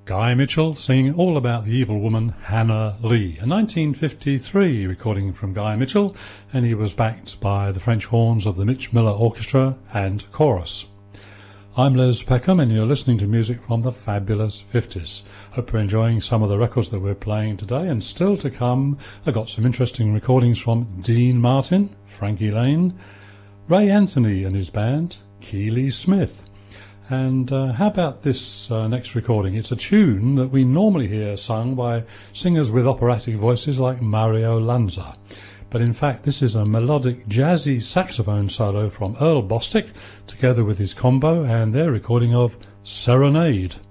Guy Mitchell singing all about the evil woman Hannah Lee, a 1953 recording from Guy Mitchell, and he was backed by the French horns of the Mitch Miller Orchestra and chorus. I'm Les Peckham and you're listening to music from the fabulous 50s. Hope you're enjoying some of the records that we're playing today, and still to come I got some interesting recordings from Dean Martin, Frankie Lane, Ray Anthony and his band, Keely Smith. And how about this next recording? It's a tune that we normally hear sung by singers with operatic voices like Mario Lanza. But in fact, this is a melodic jazzy saxophone solo from Earl Bostic, together with his combo and their recording of Serenade.